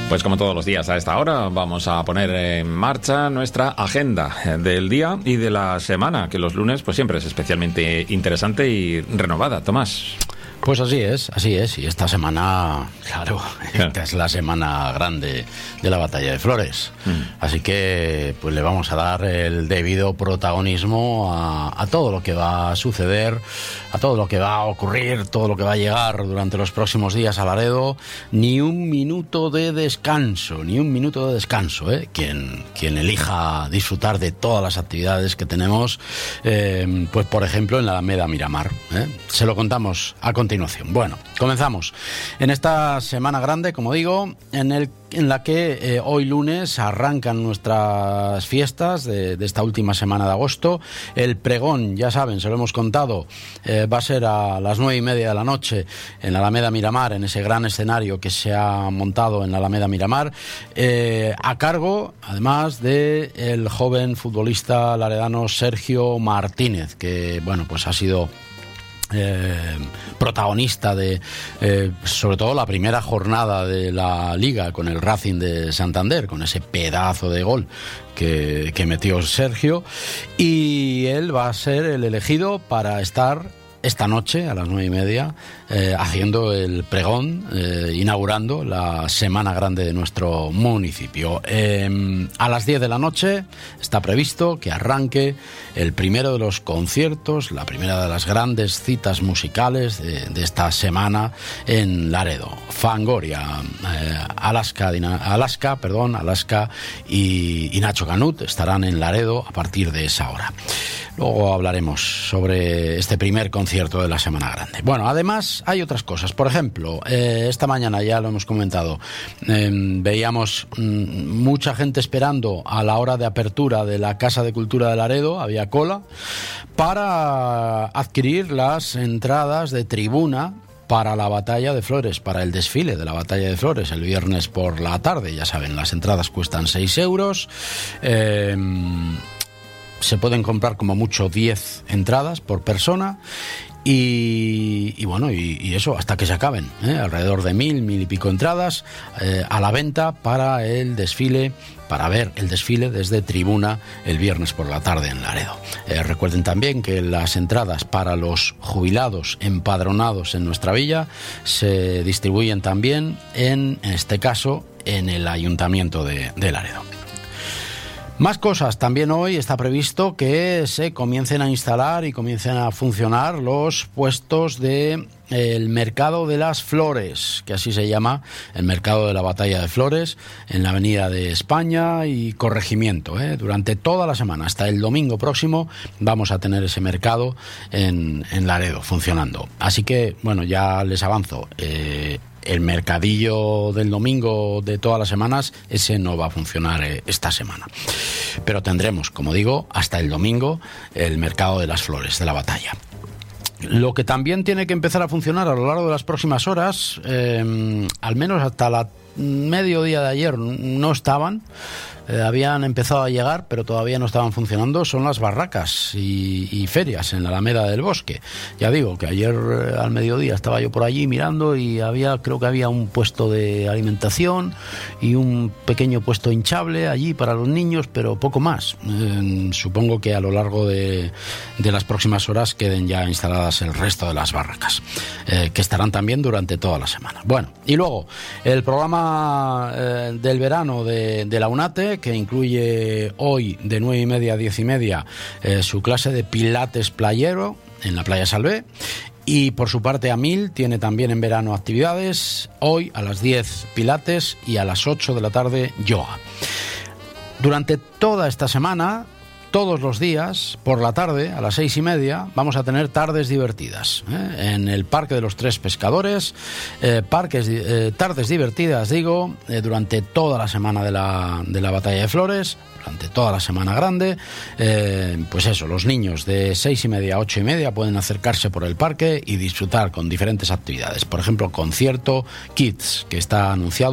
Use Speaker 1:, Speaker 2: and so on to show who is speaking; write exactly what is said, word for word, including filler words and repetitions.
Speaker 1: Pues como todos los días a esta hora vamos a poner en marcha nuestra agenda del día y de la semana, que los lunes pues siempre es especialmente interesante y renovada. Tomás.
Speaker 2: Pues así es, así es. Y esta semana, claro, esta es la semana grande de la Batalla de Flores. Mm. Así que pues le vamos a dar el debido protagonismo a, a todo lo que va a suceder, a todo lo que va a ocurrir, todo lo que va a llegar durante los próximos días a Laredo. Ni un minuto de descanso, ni un minuto de descanso, ¿eh? Quien, quien elija disfrutar de todas las actividades que tenemos, eh, pues por ejemplo en la Alameda Miramar, ¿eh? Se lo contamos a continuación. Bueno, comenzamos en esta semana grande, como digo, en el en la que eh, hoy lunes arrancan nuestras fiestas de, de esta última semana de agosto. El pregón, ya saben, se lo hemos contado, eh, va a ser a las nueve y media de la noche en la Alameda Miramar, en ese gran escenario que se ha montado en la Alameda Miramar, eh, a cargo, además, de el joven futbolista laredano Sergio Martínez, que, bueno, pues ha sido Eh, protagonista de eh, sobre todo la primera jornada de la Liga con el Racing de Santander, con ese pedazo de gol que, que metió Sergio, y él va a ser el elegido para estar esta noche a las nueve y media eh, haciendo el pregón, eh, inaugurando la semana grande de nuestro municipio. Eh, a las diez de la noche está previsto que arranque el primero de los conciertos, la primera de las grandes citas musicales de, de esta semana en Laredo. Fangoria, eh, Alaska, Alaska, perdón, Alaska y, y Nacho Canut estarán en Laredo a partir de esa hora. Luego hablaremos sobre este primer concierto de la Semana Grande. Bueno, además hay otras cosas. Por ejemplo, eh, esta mañana ya lo hemos comentado, eh, veíamos mm, mucha gente esperando a la hora de apertura de la Casa de Cultura de Laredo, había cola, para adquirir las entradas de tribuna para la Batalla de Flores, para el desfile de la Batalla de Flores el viernes por la tarde. Ya saben, las entradas cuestan seis euros. Eh, Se pueden comprar como mucho diez entradas por persona y, y bueno, y, y eso hasta que se acaben, ¿eh? Alrededor de mil, mil y pico entradas eh, a la venta para el desfile, para ver el desfile desde tribuna el viernes por la tarde en Laredo. Eh, recuerden también que las entradas para los jubilados empadronados en nuestra villa se distribuyen también, en, en este caso, en el Ayuntamiento de, de Laredo. Más cosas. También hoy está previsto que se comiencen a instalar y comiencen a funcionar los puestos de el Mercado de las Flores, que así se llama, el Mercado de la Batalla de Flores, en la Avenida de España y Corregimiento, ¿eh? Durante toda la semana, hasta el domingo próximo, vamos a tener ese mercado en, en Laredo funcionando. Así que, bueno, ya les avanzo, eh, el mercadillo del domingo de todas las semanas, ese no va a funcionar eh, esta semana. Pero tendremos, como digo, hasta el domingo el Mercado de las Flores de la Batalla. Lo que también tiene que empezar a funcionar a lo largo de las próximas horas, eh, al menos hasta la mediodía de ayer no estaban, eh, habían empezado a llegar, pero todavía no estaban funcionando, son las barracas y, y ferias en la Alameda del Bosque. Ya digo que ayer eh, al mediodía estaba yo por allí mirando y había, creo que había un puesto de alimentación y un pequeño puesto hinchable allí para los niños, pero poco más. Eh, supongo que a lo largo de, de las próximas horas queden ya instaladas el resto de las barracas, eh, que estarán también durante toda la semana. Bueno, y luego el programa eh, del verano de, de la UNATE, que incluye hoy de nueve y media a diez y media eh, su clase de pilates playero en la Playa Salvé. Y por su parte AMIL tiene también en verano actividades, hoy a las diez pilates y a las ocho de la tarde yoga. Durante toda esta semana, todos los días, por la tarde, a las seis y media, vamos a tener tardes divertidas, ¿eh? En el Parque de los Tres Pescadores, eh, parques, eh, tardes divertidas, digo, eh, durante toda la semana de la, de la Batalla de Flores, durante toda la semana grande. Eh, pues eso, los niños de seis y media a ocho y media pueden acercarse por el parque y disfrutar con diferentes actividades. Por ejemplo, concierto Kids, que está anunciado